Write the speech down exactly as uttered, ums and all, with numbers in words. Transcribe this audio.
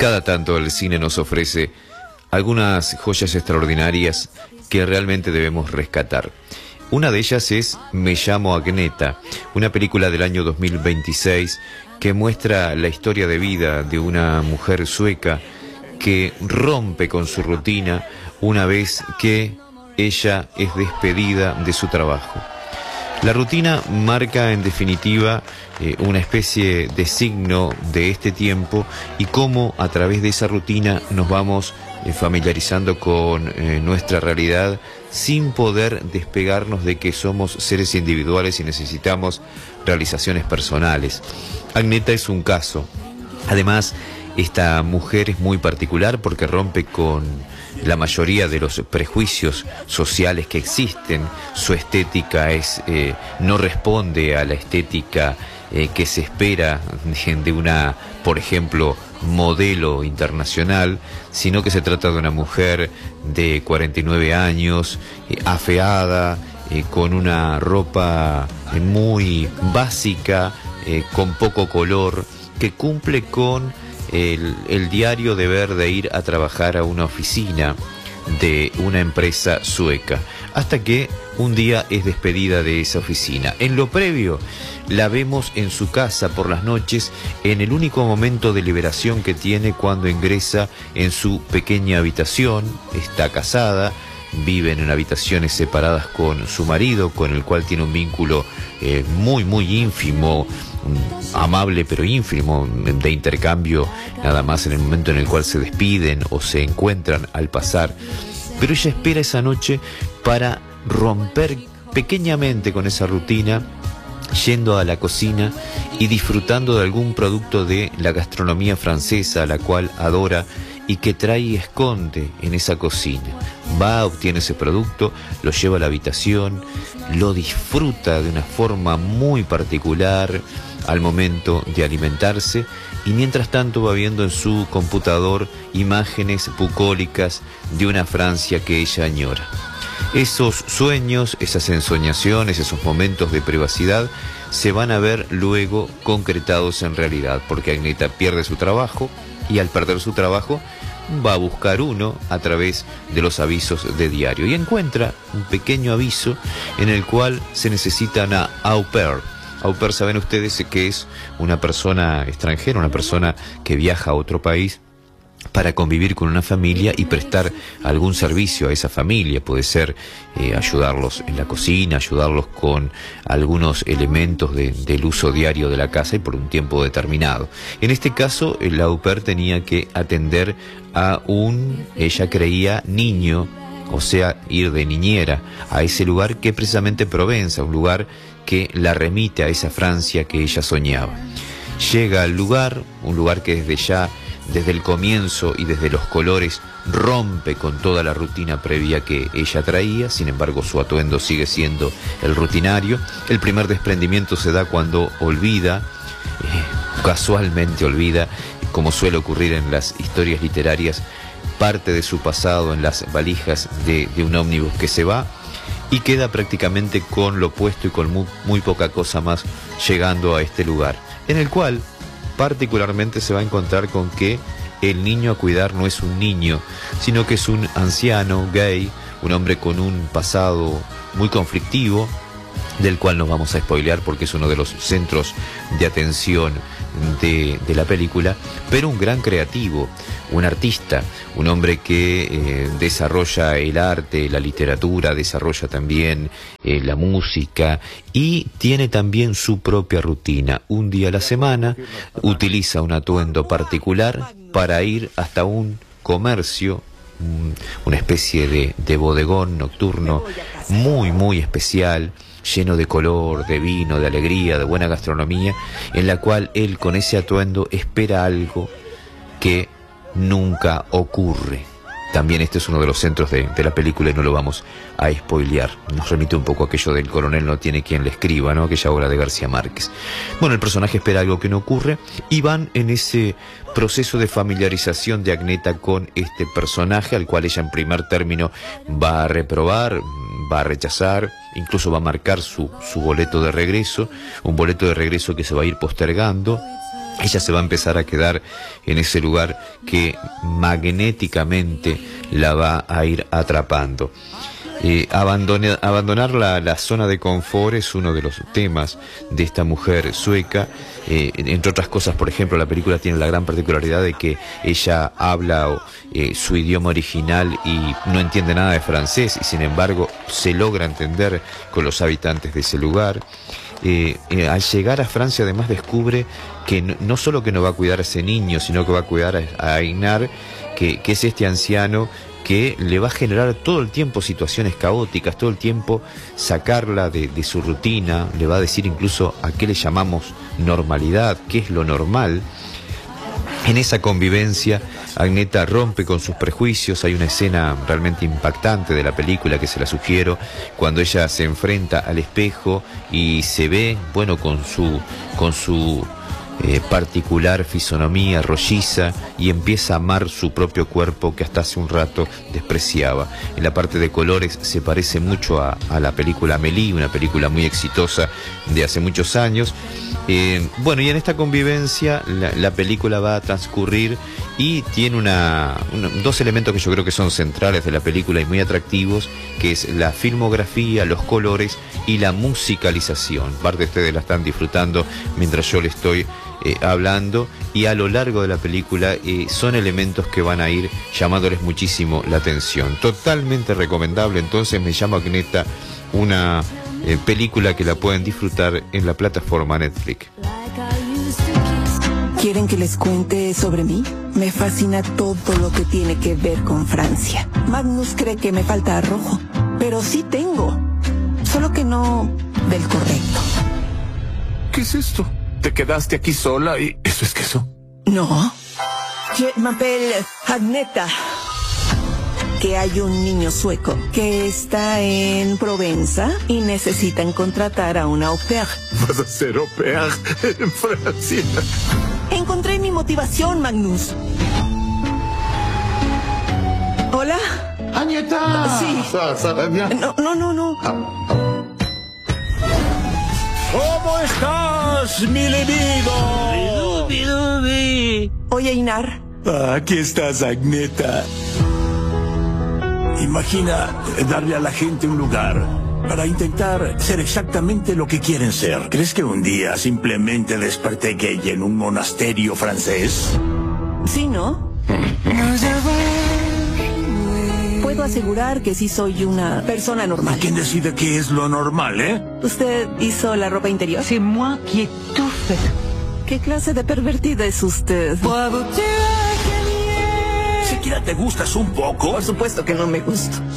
Cada tanto el cine nos ofrece algunas joyas extraordinarias que realmente debemos rescatar. Una de ellas es Me llamo Agneta, una película del año dos mil veintiséis que muestra la historia de vida de una mujer sueca que rompe con su rutina una vez que ella es despedida de su trabajo. La rutina marca en definitiva eh, una especie de signo de este tiempo y cómo a través de esa rutina nos vamos eh, familiarizando con eh, nuestra realidad sin poder despegarnos de que somos seres individuales y necesitamos realizaciones personales. Agneta es un caso. Además, esta mujer es muy particular porque rompe con la mayoría de los prejuicios sociales que existen. Su estética es eh, no responde a la estética eh, que se espera de una, por ejemplo, modelo internacional, sino que se trata de una mujer de cuarenta y nueve años, eh, afeada, eh, con una ropa eh, muy básica, eh, con poco color, que cumple con El, el diario deber de ir a trabajar a una oficina de una empresa sueca, hasta que un día es despedida de esa oficina. En lo previo, la vemos en su casa por las noches, en el único momento de liberación que tiene cuando ingresa en su pequeña habitación. Está casada, viven en habitaciones separadas con su marido, con el cual tiene un vínculo eh, muy, muy ínfimo, amable pero ínfimo, de intercambio nada más en el momento en el cual se despiden o se encuentran al pasar. Pero ella espera esa noche para romper pequeñamente con esa rutina, yendo a la cocina y disfrutando de algún producto de la gastronomía francesa, la cual adora y que trae y esconde en esa cocina. Va, obtiene ese producto, lo lleva a la habitación, lo disfruta de una forma muy particular al momento de alimentarse, y mientras tanto va viendo en su computador imágenes bucólicas de una Francia que ella añora. Esos sueños, esas ensoñaciones, esos momentos de privacidad se van a ver luego concretados en realidad, porque Agneta pierde su trabajo y al perder su trabajo va a buscar uno a través de los avisos de diario y encuentra un pequeño aviso en el cual se necesita una au pair. Au pair, saben ustedes que es una persona extranjera, una persona que viaja a otro país para convivir con una familia y prestar algún servicio a esa familia. Puede ser eh, ayudarlos en la cocina, ayudarlos con algunos elementos de, del uso diario de la casa y por un tiempo determinado. En este caso, el au pair tenía que atender a un, ella creía, niño, o sea, ir de niñera a ese lugar que precisamente Provenza, un lugar que la remite a esa Francia que ella soñaba. Llega al lugar, un lugar que desde ya, desde el comienzo y desde los colores, rompe con toda la rutina previa que ella traía. Sin embargo, su atuendo sigue siendo el rutinario. El primer desprendimiento se da cuando olvida, eh, casualmente olvida, como suele ocurrir en las historias literarias, parte de su pasado en las valijas de, de un ómnibus que se va, y queda prácticamente con lo puesto y con muy, muy poca cosa más llegando a este lugar, en el cual particularmente se va a encontrar con que el niño a cuidar no es un niño, sino que es un anciano gay, un hombre con un pasado muy conflictivo, del cual nos vamos a spoilear porque es uno de los centros de atención de, de la película, pero un gran creativo, un artista, un hombre que eh, desarrolla el arte, la literatura, desarrolla también eh, la música y tiene también su propia rutina. Un día a la semana utiliza un atuendo particular para ir hasta un comercio, una especie de, de bodegón nocturno muy muy especial, lleno de color, de vino, de alegría, de buena gastronomía, en la cual él con ese atuendo espera algo que nunca ocurre. También este es uno de los centros de, de la película y no lo vamos a spoilear. Nos remite un poco a aquello del coronel no tiene quien le escriba, ¿no? Aquella obra de García Márquez. Bueno, el personaje espera algo que no ocurre y van en ese proceso de familiarización de Agneta con este personaje, al cual ella en primer término va a reprobar, va a rechazar, incluso va a marcar su, su boleto de regreso, un boleto de regreso que se va a ir postergando, ella se va a empezar a quedar en ese lugar que magnéticamente la va a ir atrapando. Eh, abandone, abandonar la, la zona de confort es uno de los temas de esta mujer sueca. Eh, entre otras cosas, por ejemplo, la película tiene la gran particularidad de que ella habla eh, su idioma original y no entiende nada de francés, y sin embargo se logra entender con los habitantes de ese lugar. Eh, eh, al llegar a Francia además descubre que no, no solo que no va a cuidar a ese niño, sino que va a cuidar a, a Einar, que, que es este anciano que le va a generar todo el tiempo situaciones caóticas, todo el tiempo sacarla de, de su rutina, le va a decir incluso a qué le llamamos normalidad, qué es lo normal. En esa convivencia, Agneta rompe con sus prejuicios. Hay una escena realmente impactante de la película que se la sugiero, cuando ella se enfrenta al espejo y se ve, bueno, con su, con su eh, particular fisonomía rolliza, y empieza a amar su propio cuerpo que hasta hace un rato despreciaba. En la parte de colores se parece mucho a, a la película Amélie, una película muy exitosa de hace muchos años. Eh, bueno, y en esta convivencia la, la película va a transcurrir y tiene una, una, dos elementos que yo creo que son centrales de la película y muy atractivos, que es la filmografía, los colores y la musicalización. Parte de ustedes la están disfrutando mientras yo le estoy eh, hablando, y a lo largo de la película eh, son elementos que van a ir llamándoles muchísimo la atención. Totalmente recomendable. Entonces, Me llamo Agneta, una Eh, película que la pueden disfrutar en la plataforma Netflix. ¿Quieren que les cuente sobre mí? Me fascina todo lo que tiene que ver con Francia. Magnus cree que me falta arrojo, pero sí tengo, solo que no del correcto. ¿Qué es esto? ¿Te quedaste aquí sola y eso es queso? No. Je m'appelle Agneta. Que hay un niño sueco que está en Provenza y necesitan contratar a una au pair. ¿Vas a ser au pair en Francia? Encontré mi motivación, Magnus. ¿Hola? ¡Agneta! Sí. ¿Ça, ça va bien? No, no, no, no. ¿Cómo estás, mi libido? Oye, Einar. Ah, aquí estás, Agneta. Imagina darle a la gente un lugar para intentar ser exactamente lo que quieren ser. ¿Crees que un día simplemente desperté gay en un monasterio francés? Sí, ¿no? Puedo asegurar que sí soy una persona normal. ¿Quién decide qué es lo normal, eh? ¿Usted hizo la ropa interior? C'est moi qui ai tout fait. ¿Qué clase de pervertida es usted? ¿Siquiera te gustas un poco? Por supuesto que no me gusta.